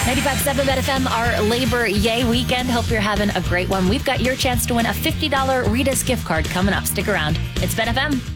95.7 Bet FM, our Labor Yay weekend. Hope you're having a great one. We've got your chance to win a $50 Rita's gift card coming up. Stick around. It's Bet FM.